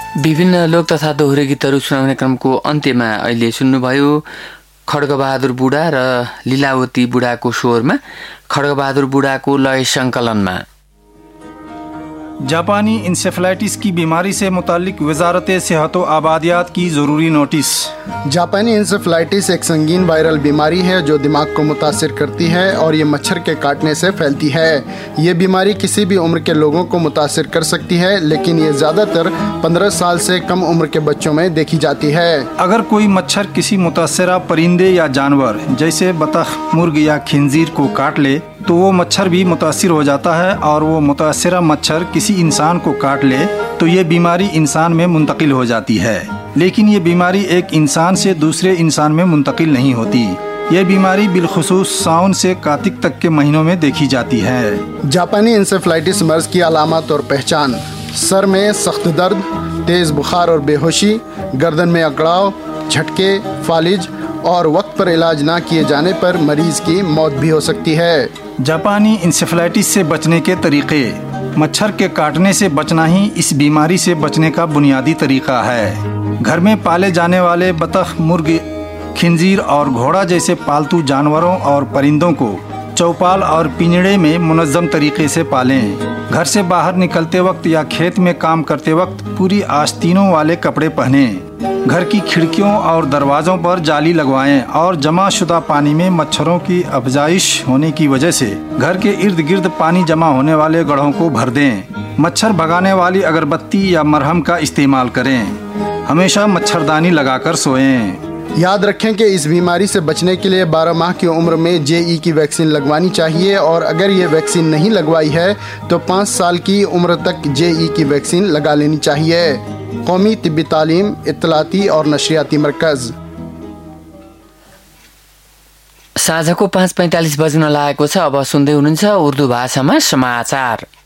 विभिन्न लोक तथा दोहोरी गीतहरू सुनाउने क्रमको अन्त्यमा अहिले सुन्नुभयो खड्गबहादुर बुढा र लीलावती बुढाको स्वरमा, खड्गबहादुर बुढाको लय सङ्कलनमा। जापानी इंसेफ्लाइटिस की बीमारी से मुताल्लिक वजारत सेहत व आबादियात की ज़रूरी नोटिस। जापानी इंसेफ्लाइटिस एक संगीन वायरल बीमारी है जो दिमाग को मुतासिर करती है और ये मच्छर के काटने से फैलती है। ये बीमारी किसी भी उम्र के लोगों को मुतासिर कर सकती है, लेकिन ये ज़्यादातर 15 साल से कम उम्र के बच्चों में देखी जाती है। अगर कोई मच्छर किसी मुतासरा परिंदे या जानवर जैसे बतख, मुर्ग या खिंजीर को काट ले तो वो मच्छर भी मुतासिर हो जाता है, और वो मुतासरा मच्छर किसी इंसान को काट ले तो ये बीमारी इंसान में मुंतकिल हो जाती है। लेकिन ये बीमारी एक इंसान से दूसरे इंसान में मुंतकिल नहीं होती। ये बीमारी बिलखुसूस सावन से कार्तिक तक के महीनों में देखी जाती है। जापानी इंसेफ्लाइटिस मर्ज की अलामत और पहचान: सर में सख्त दर्द, तेज़ बुखार और बेहोशी, गर्दन में अकड़ाव, झटके, फालिज और वक्त पर इलाज ना किए जाने पर मरीज की मौत भी हो सकती है। जापानी इंसेफ्लाइटिस से बचने के तरीके: मच्छर के काटने से बचना ही इस बीमारी से बचने का बुनियादी तरीका है। घर में पाले जाने वाले बतख, मुर्ग, खिंजीर और घोड़ा जैसे पालतू जानवरों और परिंदों को चौपाल और पिंजड़े में मुनज़्ज़म तरीके से पालें। घर से बाहर निकलते वक्त या खेत में काम करते वक्त पूरी आस्तीनों वाले कपड़े पहनें। घर की खिड़कियों और दरवाज़ों पर जाली लगवाएं और जमा शुदा पानी में मच्छरों की अफजाइश होने की वजह से घर के इर्द गिर्द पानी जमा होने वाले गड्ढों को भर दें। मच्छर भगाने वाली अगरबत्ती या मरहम का इस्तेमाल करें। हमेशा मच्छरदानी लगाकर सोएं। याद रखें कि इस बीमारी से बचने के लिए 12 माह की उम्र में JE की वैक्सीन लगवानी चाहिए, और अगर ये वैक्सीन नहीं लगवाई है तो 5 साल की उम्र तक JE की वैक्सीन लगा लेनी चाहिए। कौमी तिब्बी तालीम, इत्तलाती और नशरियाती मरकज़। साँझको 5:45 बज्न लागेको छ। अब सुन्दै हुनुहुन्छ उर्दू भाषामा समाचार।